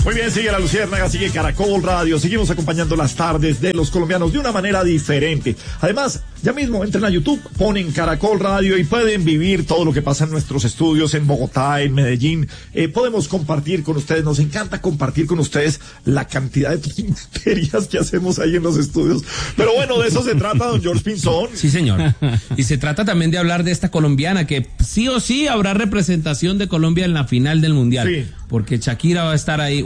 Muy bien, sigue La Luciérnaga, sigue Caracol Radio, seguimos acompañando las tardes de los colombianos de una manera diferente. Además, ya mismo entren a YouTube, ponen Caracol Radio y pueden vivir todo lo que pasa en nuestros estudios en Bogotá, en Medellín. Podemos compartir con ustedes, nos encanta compartir con ustedes la cantidad de tonterías que hacemos ahí en los estudios. Pero bueno, de eso se trata, don George Pinzón. Sí, señor. Y se trata también de hablar de esta colombiana que sí o sí habrá representación de Colombia en la final del Mundial. Sí. Porque Shakira va a estar ahí.